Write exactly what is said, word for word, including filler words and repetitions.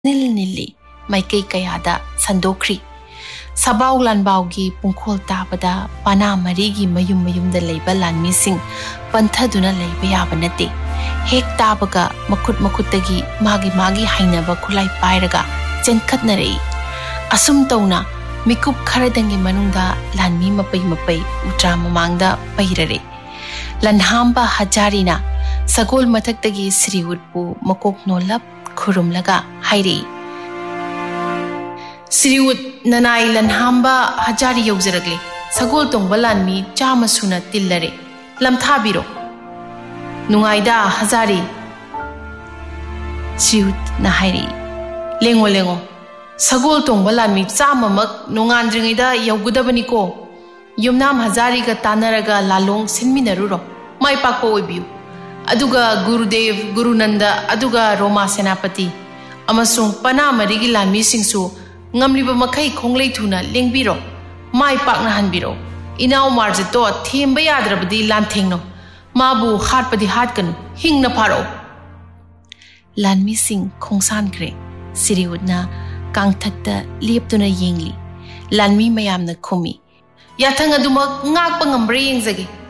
नील नीली माइकई कयादा संदोखरी सबाउ लानबाउगी पुंखोल ताबदा पाना मरीगी मयुम मयुमदा लेबा लानमीसिंग पंथदुना लेबा याबा नते हेक ताबगा मखुत मखुतगी मागी मागी हाइनबा खुलाई पायरगा चेनखतनरई असुम तौना मिकुप खरदंगी मनुंगदा लानमी मपई मपई उट्रा ममांगदा पैररे लनहांबा हजारीना सगोल मथक्तगी श्रीउटपु मकोक नोलप खुरुमलगा हाइरे श्रीउट ननाई लनहांबा हजारी यौजरगले सगोल तोंगबा लानमी चामा सुना तिल्लरे लमथाबिरो नुंगाइदा हजारी श्रीउट ना हाइरे लेंगो लेंगो सगोल तोंगबा लानमी चामामक नुंगांद्रिङैदा यौगदबनिको युमनाम हजारीगा तानरगा लालोंग सिनमिनरुरो माइ पाको ओइबियु अदुगा गुरुदेव गुरुनंदा अदुगा रोमा सेनापति अमसुंग पना मरिगी लानमी सिंगसु ngamliba makai khonglei thuna lengbiro mai pakna hanbiro inaw marje to themba yadrabadi lanthengno mabu hatpadi hatkanu hingna pharo lanmi sing khongsan kre siriudna kangthakta leptuna yengli lanmi mayamna khumi yathang aduma ngakpa ngambre yengjage